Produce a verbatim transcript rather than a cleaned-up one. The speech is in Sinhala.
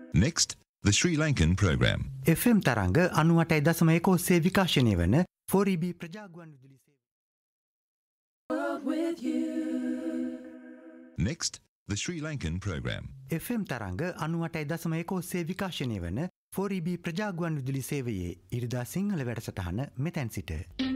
Next, the Sri Lankan program. F M තරංග අනූඅටයි දශම එක ඔස්සේ විකාශනය වන ෆෝර් ඊ බී ප්‍රජාගුවන් විදුලි Next, the Sri Lankan program. F M තරංග අනූඅටයි දශම එක ඔස්සේ විකාශනය වන ෆෝර් ඊ බී ප්‍රජාගුවන් විදුලි සේවයේ ඉරිදා සිංහල වැඩසටහන මෙතැන් සිට